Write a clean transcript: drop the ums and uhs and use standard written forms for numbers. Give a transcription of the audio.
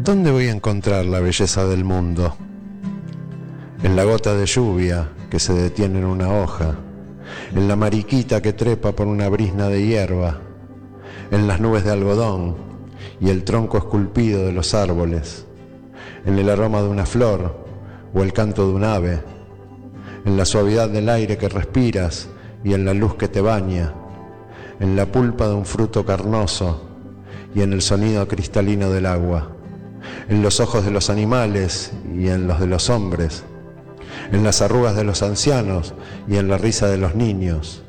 ¿Dónde voy a encontrar la belleza del mundo? En la gota de lluvia que se detiene en una hoja, en la mariquita que trepa por una brizna de hierba, en las nubes de algodón y el tronco esculpido de los árboles, en el aroma de una flor o el canto de un ave, en la suavidad del aire que respiras y en la luz que te baña, en la pulpa de un fruto carnoso y en el sonido cristalino del agua, en los ojos de los animales y en los de los hombres, en las arrugas de los ancianos y en la risa de los niños,